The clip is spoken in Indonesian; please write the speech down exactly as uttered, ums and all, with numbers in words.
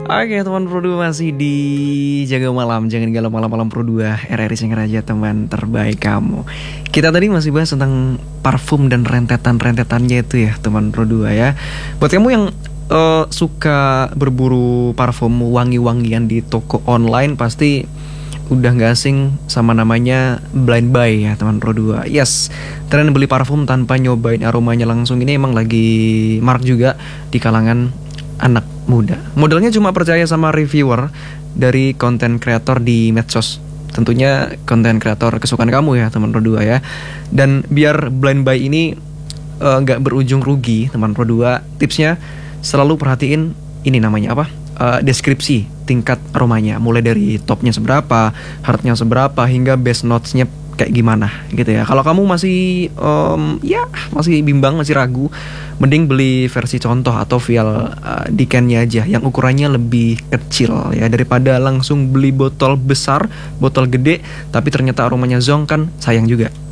Oke teman Pro dua masih di Jaga Malam, jangan galau malam-malam Pro dua, R R I Singaraja teman terbaik kamu. Kita tadi masih bahas tentang parfum dan rentetan-rentetannya itu ya teman Pro dua ya. Buat kamu yang uh, suka berburu parfum wangi-wangian di toko online, pasti udah gak asing sama namanya blind buy ya teman Pro dua. Yes, tren beli parfum tanpa nyobain aromanya langsung ini emang lagi marak juga di kalangan anak muda. Modalnya cuma percaya sama reviewer dari konten kreator di medsos. Tentunya konten kreator kesukaan kamu ya teman Pro dua ya. Dan biar blind buy ini uh, gak berujung rugi teman Pro dua, tipsnya selalu perhatiin ini namanya apa? Uh, deskripsi tingkat aromanya, mulai dari topnya seberapa, heartnya seberapa, hingga base notesnya kayak gimana gitu ya. Kalau kamu masih um, ya masih bimbang, masih ragu, mending beli versi contoh atau vial uh, decannya aja yang ukurannya lebih kecil ya, daripada langsung beli botol besar, botol gede tapi ternyata aromanya zonk, kan sayang juga.